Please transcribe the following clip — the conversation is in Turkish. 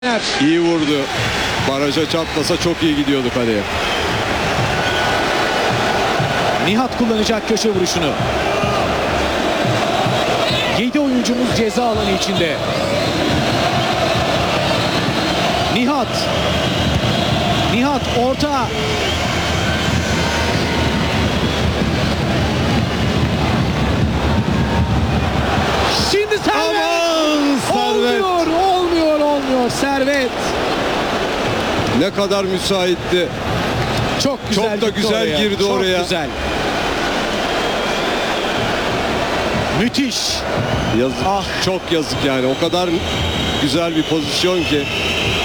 İyi vurdu. Baraja çarpmasa çok iyi gidiyordu kaleye. Nihat kullanacak köşe vuruşunu. 7 oyuncumuz ceza alanı içinde. Nihat orta. Şimdi Servet. Aman Servet. Olmuyor Servet. Ne kadar müsaitti. Çok güzel, Çok da güzel girdi oraya. Çok güzel. Müthiş. Yazık. Ah. Çok yazık yani. O kadar güzel bir pozisyon ki.